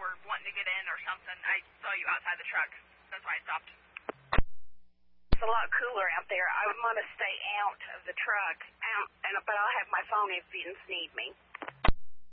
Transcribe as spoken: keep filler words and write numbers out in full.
were wanting to get in or something. I saw you outside the truck. That's why I stopped. It's a lot cooler out there. I want to stay out of the truck, out, and, but I'll have my phone if you need me.